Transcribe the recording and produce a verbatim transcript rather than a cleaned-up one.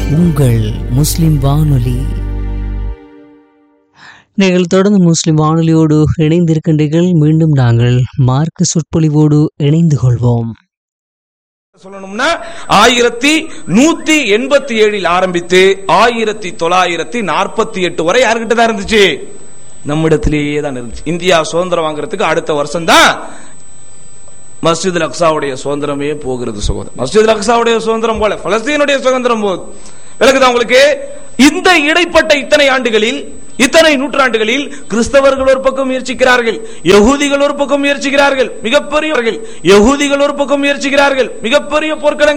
உங்கள் முஸ்லிம் வானொலி. நீங்கள் தொடர்ந்து முஸ்லிம் வானொலியோடு இணைந்திருக்கின்றீர்கள். மீண்டும் நாங்கள் மார்க்க சொற்பொழிவோடு இணைந்து கொள்வோம். சொல்லணும்னா ஆயிரத்தி நூத்தி எண்பத்தி ஏழில் ஆரம்பித்து ஆயிரத்தி தொள்ளாயிரத்தி நாற்பத்தி எட்டு வரை யாருக்கிட்ட தான் இருந்துச்சு? நம்மிடத்திலேயே தான் இருந்துச்சு. இந்தியா சுதந்திரம் வாங்குறதுக்கு அடுத்த வருஷம் தான் மஸ்ஜித் அக்ஸாவுடைய சுதந்திரமே போகிறது. சகோதரர், மஸ்ஜித் அக்ஸாவுடைய சுதந்திரம் போல பலஸ்தீனுடைய சுதந்திரம் போகுது. விளக்குதா உங்களுக்கு? இந்த இடைப்பட்ட இத்தனை ஆண்டுகளில், இத்தனை நூற்றாண்டுகளில் கிறிஸ்தவர்கள் ஒரு பக்கம் முயற்சிக்கிறார்கள், யகூதிகள் ஒரு பக்கம் முயற்சிக்கிறார்கள், மிகப்பெரிய யகூதிகள் ஒரு பக்கம் முயற்சிக்கிறார்கள், மிகப்பெரிய போர்க்களங்கள்